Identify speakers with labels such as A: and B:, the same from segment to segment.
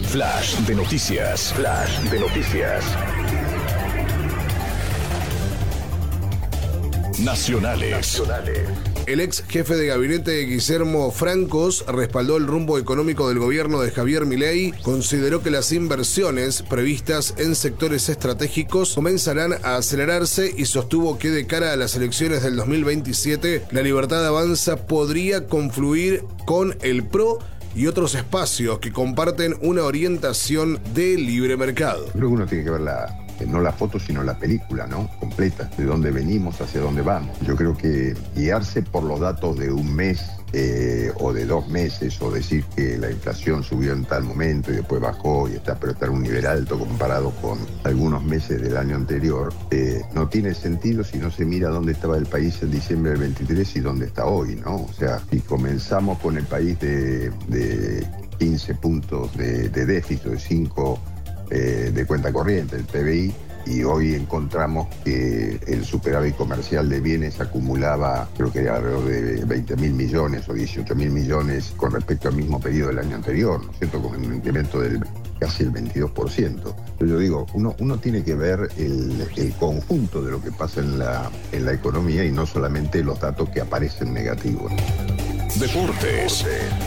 A: Flash de noticias. Flash de noticias. Nacionales.
B: El ex jefe de gabinete Guillermo Francos respaldó el rumbo económico del gobierno de Javier Milei, consideró que las inversiones previstas en sectores estratégicos comenzarán a acelerarse y sostuvo que de cara a las elecciones del 2027, La Libertad Avanza podría confluir con el PRO y otros espacios que comparten una orientación de libre mercado.
C: Creo que uno tiene que ver no la foto, sino la película, ¿no? Completa, de dónde venimos, hacia dónde vamos. Yo creo que guiarse por los datos de un mes o de 2 meses, o decir que la inflación subió en tal momento y después bajó y pero está en un nivel alto comparado con algunos meses del año anterior, no tiene sentido si no se mira dónde estaba el país en diciembre del 23 y dónde está hoy, ¿no? O sea, si comenzamos con el país de 15 puntos de déficit, de 5 de cuenta corriente, el PBI, y hoy encontramos que el superávit comercial de bienes acumulaba, creo que era alrededor de 20.000 millones o 18.000 millones con respecto al mismo periodo del año anterior, ¿no es cierto?, con un incremento del casi el 22%. Pero yo digo, uno tiene que ver el conjunto de lo que pasa en la economía y no solamente los datos que aparecen negativos.
A: Deportes.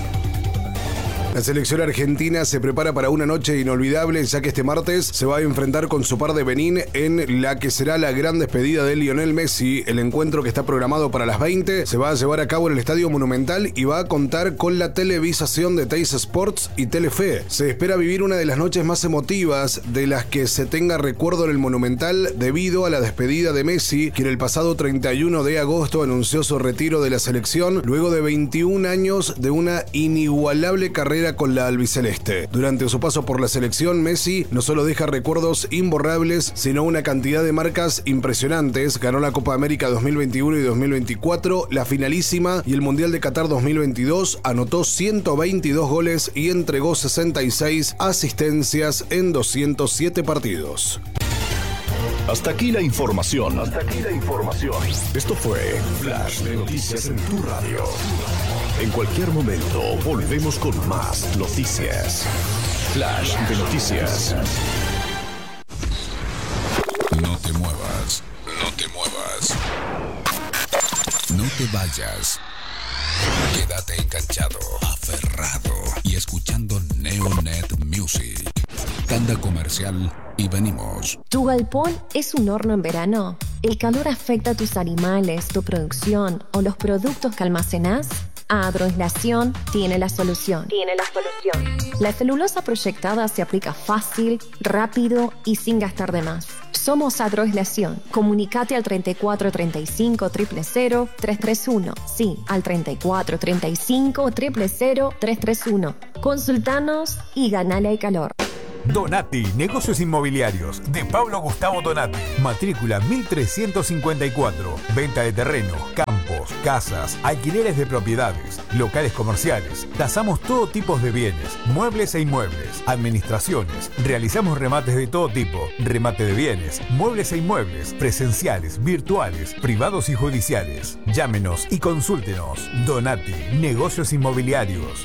B: La selección argentina se prepara para una noche inolvidable, ya que este martes se va a enfrentar con su par de Benín en la que será la gran despedida de Lionel Messi. El encuentro, que está programado para las 20, se va a llevar a cabo en el Estadio Monumental y va a contar con la televisación de Teis Sports y Telefe. Se espera vivir una de las noches más emotivas de las que se tenga recuerdo en el Monumental, debido a la despedida de Messi, quien el pasado 31 de agosto anunció su retiro de la selección luego de 21 años de una inigualable carrera con la albiceleste. Durante su paso por la selección, Messi no solo deja recuerdos imborrables, sino una cantidad de marcas impresionantes. Ganó la Copa América 2021 y 2024, la finalísima y el Mundial de Qatar 2022, anotó 122 goles y entregó 66 asistencias en 207 partidos.
A: Hasta aquí la información. Esto fue Flash de Noticias en tu radio. En cualquier momento volvemos con más noticias. Flash de Noticias.
D: No te muevas. No te vayas. Quédate enganchado, aferrado y escuchando Neonet Music. Tanda comercial y venimos.
E: ¿Tu galpón es un horno en verano? ¿El calor afecta a tus animales, tu producción o los productos que almacenás? Agroaislación tiene la solución. La celulosa proyectada se aplica fácil, rápido y sin gastar de más. Somos Agroaislación. Comunicate al 3435 000 331. Sí, al 3435 000 331. Consultanos y ganale el calor.
F: Donati, negocios inmobiliarios, de Pablo Gustavo Donati. Matrícula 1354. Venta de terreno, campos, casas, alquileres de propiedades, locales comerciales. Tasamos todo tipo de bienes, muebles e inmuebles, administraciones. Realizamos remates de todo tipo, remate de bienes, muebles e inmuebles, presenciales, virtuales, privados y judiciales. Llámenos y consúltenos. Donati, negocios inmobiliarios.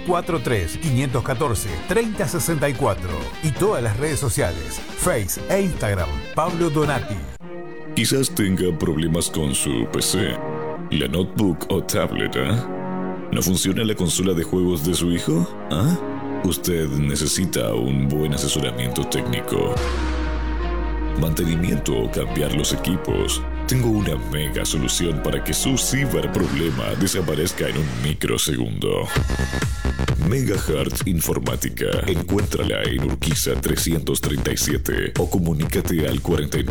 F: 343-514-3064. Y todas las redes sociales, Face e Instagram, Pablo Donati.
G: Quizás tenga problemas con su PC, la notebook o tablet, ¿No funciona la consola de juegos de su hijo? Usted necesita un buen asesoramiento técnico, mantenimiento o cambiar los equipos. Tengo una mega solución para que su ciberproblema desaparezca en un microsegundo. Megahertz Informática. Encuéntrala en Urquiza 337 o comunícate al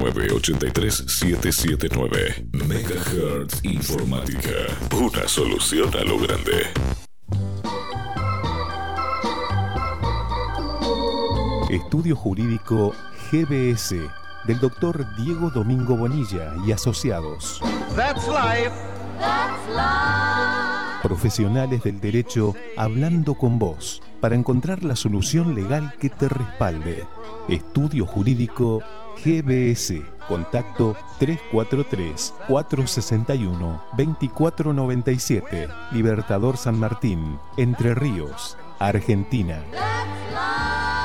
G: 4983-779. Megahertz Informática. Una solución a lo grande.
H: Estudio Jurídico GBS del Dr. Diego Domingo Bonilla y asociados.
I: That's life.
H: Profesionales del derecho hablando con vos para encontrar la solución legal que te respalde. Estudio Jurídico GBS. Contacto 343-461-2497. Libertador San Martín, Entre Ríos, Argentina.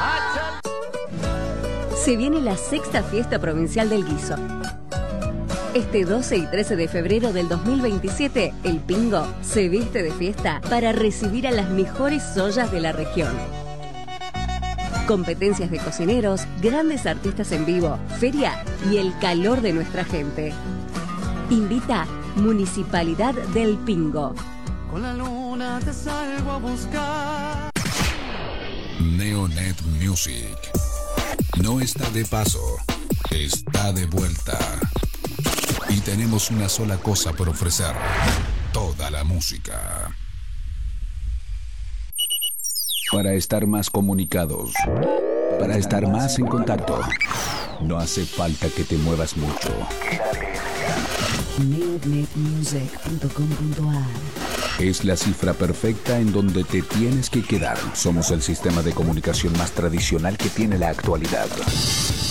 I: Se viene la 6ª Fiesta Provincial del Guiso. Este 12 y 13 de febrero del 2027, el Pingo se viste de fiesta para recibir a las mejores ollas de la región. Competencias de cocineros, grandes artistas en vivo, feria y el calor de nuestra gente. Invita Municipalidad del Pingo.
J: Con la luna te salgo a buscar.
D: Neonet Music. No está de paso, está de vuelta. Y tenemos una sola cosa por ofrecer: toda la música. Para estar más comunicados, para estar más en contacto, no hace falta que te muevas mucho. neonetmusic.com.ar Es la cifra perfecta en donde te tienes que quedar. Somos el sistema de comunicación más tradicional que tiene la actualidad.